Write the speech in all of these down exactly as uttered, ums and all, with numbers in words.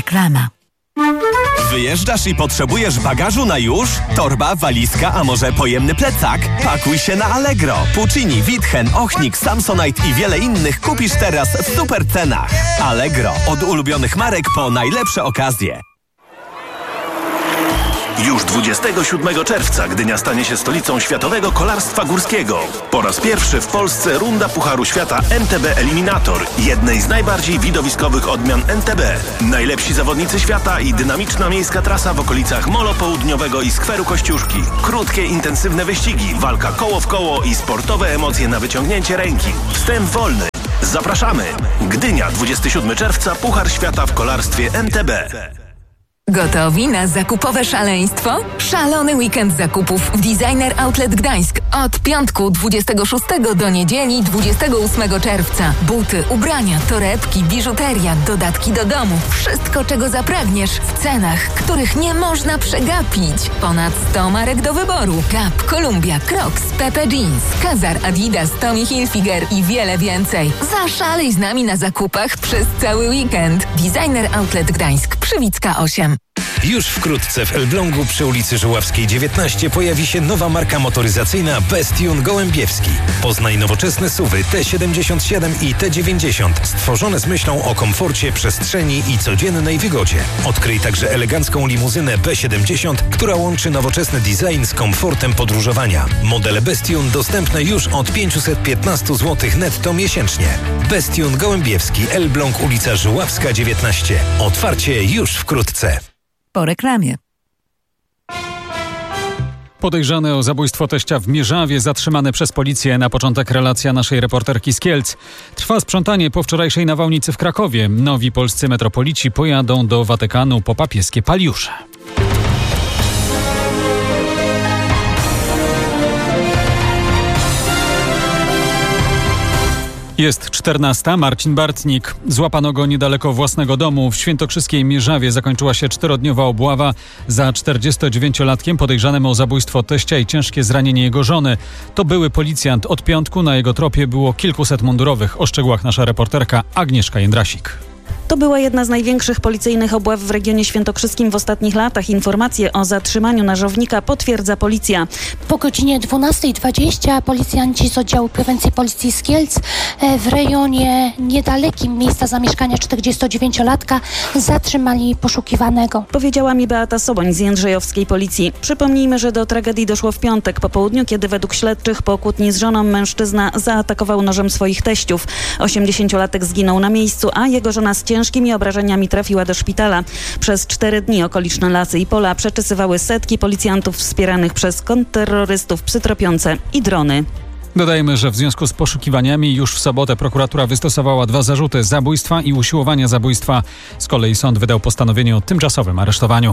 Reklama. Wyjeżdżasz i potrzebujesz bagażu na już? Torba, walizka, a może pojemny plecak? Pakuj się na Allegro. Puccini, Witchen, Ochnik, Samsonite i wiele innych kupisz teraz w super cenach. Allegro. Od ulubionych marek po najlepsze okazje. Już dwudziestego siódmego czerwca Gdynia stanie się stolicą światowego kolarstwa górskiego. Po raz pierwszy w Polsce runda Pucharu Świata M T B Eliminator, jednej z najbardziej widowiskowych odmian M T B. Najlepsi zawodnicy świata i dynamiczna miejska trasa w okolicach Molo Południowego i Skweru Kościuszki. Krótkie, intensywne wyścigi, walka koło w koło i sportowe emocje na wyciągnięcie ręki. Wstęp wolny. Zapraszamy! Gdynia, dwudziestego siódmego czerwca, Puchar Świata w kolarstwie M T B. Gotowi na zakupowe szaleństwo? Szalony weekend zakupów w Designer Outlet Gdańsk. Od piątku dwudziestego szóstego do niedzieli dwudziestego ósmego czerwca. Buty, ubrania, torebki, biżuteria, dodatki do domu. Wszystko, czego zapragniesz w cenach, których nie można przegapić. Ponad sto marek do wyboru. Gap, Columbia, Crocs, Pepe Jeans, Kazar, Adidas, Tommy Hilfiger i wiele więcej. Zaszalej z nami na zakupach przez cały weekend. Designer Outlet Gdańsk, Przywicka osiem. Już wkrótce w Elblągu przy ulicy Żuławskiej dziewiętnaście pojawi się nowa marka motoryzacyjna Bestune Gołębiewski. Poznaj nowoczesne suwy T siedemdziesiąt siedem i T dziewięćdziesiąt, stworzone z myślą o komforcie, przestrzeni i codziennej wygodzie. Odkryj także elegancką limuzynę B siedemdziesiąt, która łączy nowoczesny design z komfortem podróżowania. Modele Bestune dostępne już od pięćset piętnaście złotych netto miesięcznie. Bestune Gołębiewski, Elbląg, ulica Żuławska dziewiętnaście. Otwarcie już wkrótce. Po reklamie. Podejrzany o zabójstwo teścia w Mierzawie zatrzymany przez policję. Na początek relacja naszej reporterki z Kielc. Trwa sprzątanie po wczorajszej nawałnicy w Krakowie. Nowi polscy metropolici pojadą do Watykanu po papieskie paliusze. Jest czternasta. Marcin Bartnik. Złapano go niedaleko własnego domu. W świętokrzyskiej Mierzawie zakończyła się czterodniowa obława za czterdziestodziewięciolatkiem podejrzanym o zabójstwo teścia i ciężkie zranienie jego żony. To były policjant. Od piątku na jego tropie było kilkuset mundurowych. O szczegółach nasza reporterka Agnieszka Jędrasik. To była jedna z największych policyjnych obław w regionie świętokrzyskim w ostatnich latach. Informacje o zatrzymaniu nożownika potwierdza policja. Po godzinie dwunastej dwadzieścia policjanci z oddziału prewencji policji z Kielc w rejonie niedalekim miejsca zamieszkania czterdziestodziewięciolatka zatrzymali poszukiwanego. Powiedziała mi Beata Soboń z Jędrzejowskiej Policji. Przypomnijmy, że do tragedii doszło w piątek po południu, kiedy według śledczych po kłótni z żoną mężczyzna zaatakował nożem swoich teściów. osiemdziesięciolatek zginął na miejscu, a jego żona z ciężkimi obrażeniami trafiła do szpitala. Przez cztery dni okoliczne lasy i pola przeczesywały setki policjantów wspieranych przez kontrterrorystów, psy tropiące i drony. Dodajmy, że w związku z poszukiwaniami już w sobotę prokuratura wystosowała dwa zarzuty zabójstwa i usiłowania zabójstwa. Z kolei sąd wydał postanowienie o tymczasowym aresztowaniu.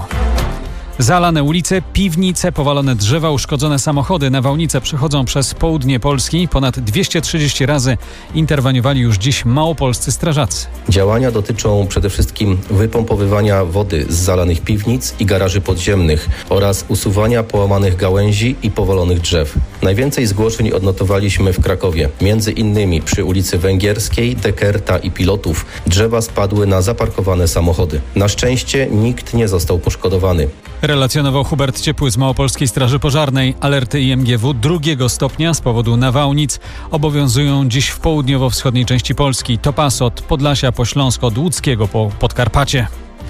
Zalane ulice, piwnice, powalone drzewa, uszkodzone samochody. Nawałnice przechodzą przez południe Polski. Ponad dwieście trzydzieści razy interweniowali już dziś małopolscy strażacy. Działania dotyczą przede wszystkim wypompowywania wody z zalanych piwnic i garaży podziemnych oraz usuwania połamanych gałęzi i powalonych drzew. Najwięcej zgłoszeń odnotowaliśmy w Krakowie. Między innymi przy ulicy Węgierskiej, Dekerta i Pilotów drzewa spadły na zaparkowane samochody. Na szczęście nikt nie został poszkodowany. Relacjonował Hubert Ciepły z Małopolskiej Straży Pożarnej. Alerty I M G W drugiego stopnia z powodu nawałnic obowiązują dziś w południowo-wschodniej części Polski. To pas od Podlasia po Śląsk, od Łódzkiego po Podkarpacie.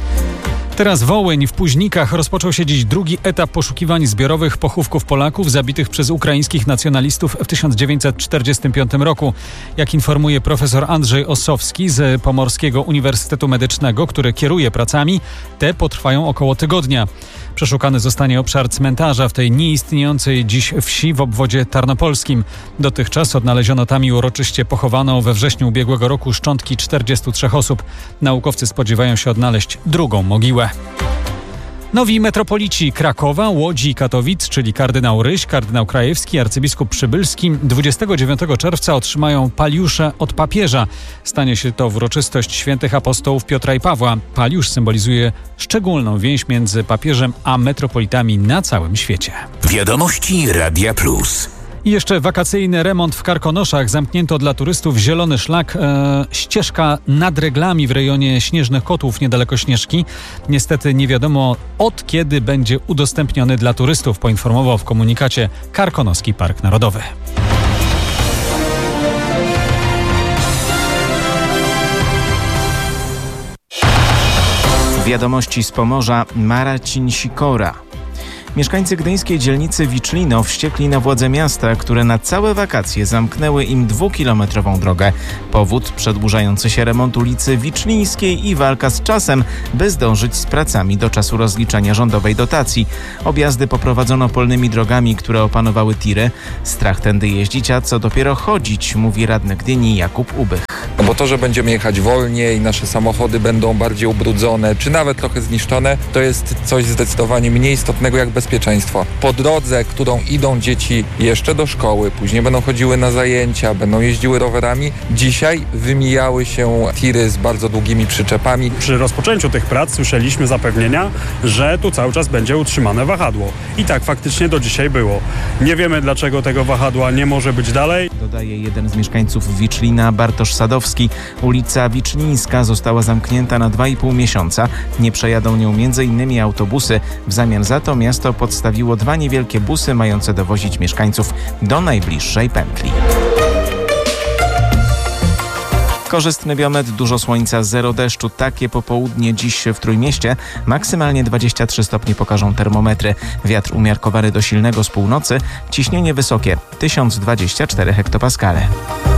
Teraz Wołyń. W Późnikach rozpoczął się dziś drugi etap poszukiwań zbiorowych pochówków Polaków zabitych przez ukraińskich nacjonalistów w tysiąc dziewięćset czterdziestym piątym roku. Jak informuje profesor Andrzej Ossowski z Pomorskiego Uniwersytetu Medycznego, który kieruje pracami, te potrwają około tygodnia. Przeszukany zostanie obszar cmentarza w tej nieistniejącej dziś wsi w obwodzie tarnopolskim. Dotychczas odnaleziono tam i uroczyście pochowano we wrześniu ubiegłego roku szczątki czterdziestu trzech osób. Naukowcy spodziewają się odnaleźć drugą mogiłę. Nowi metropolici Krakowa, Łodzi i Katowic, czyli kardynał Ryś, kardynał Krajewski, arcybiskup Przybylski, dwudziestego dziewiątego czerwca otrzymają paliusze od papieża. Stanie się to uroczystość świętych apostołów Piotra i Pawła. Paliusz symbolizuje szczególną więź między papieżem a metropolitami na całym świecie. Wiadomości Radia Plus. I jeszcze wakacyjny remont w Karkonoszach. Zamknięto dla turystów zielony szlak, e, ścieżka nad Reglami w rejonie Śnieżnych Kotłów niedaleko Śnieżki. Niestety nie wiadomo od kiedy będzie udostępniony dla turystów, poinformował w komunikacie Karkonoski Park Narodowy. Wiadomości z Pomorza. Marcin Sikora. Mieszkańcy gdyńskiej dzielnicy Wiczlino wściekli na władze miasta, które na całe wakacje zamknęły im dwukilometrową drogę. Powód: przedłużający się remont ulicy Wiczlińskiej i walka z czasem, by zdążyć z pracami do czasu rozliczania rządowej dotacji. Objazdy poprowadzono polnymi drogami, które opanowały tiry. Strach tędy jeździć, a co dopiero chodzić, mówi radny Gdyni Jakub Ubych. No bo to, że będziemy jechać wolniej, nasze samochody będą bardziej ubrudzone, czy nawet trochę zniszczone, to jest coś zdecydowanie mniej istotnego jak bezpieczeństwo. Po drodze, którą idą dzieci jeszcze do szkoły, później będą chodziły na zajęcia, będą jeździły rowerami, dzisiaj wymijały się tiry z bardzo długimi przyczepami. Przy rozpoczęciu tych prac słyszeliśmy zapewnienia, że tu cały czas będzie utrzymane wahadło. I tak faktycznie do dzisiaj było. Nie wiemy, dlaczego tego wahadła nie może być dalej. Dodaje jeden z mieszkańców Wiczlina, Bartosz Sadowski. Ulica Wiczlińska została zamknięta na dwa i pół miesiąca. Nie przejadą nią między innymi autobusy. W zamian za to miasto podstawiło dwa niewielkie busy mające dowozić mieszkańców do najbliższej pętli. Korzystny biometr, dużo słońca, zero deszczu. Takie popołudnie dziś w Trójmieście. Maksymalnie dwadzieścia trzy stopnie pokażą termometry. Wiatr umiarkowany do silnego z północy. Ciśnienie wysokie, tysiąc dwadzieścia cztery hektopaskale.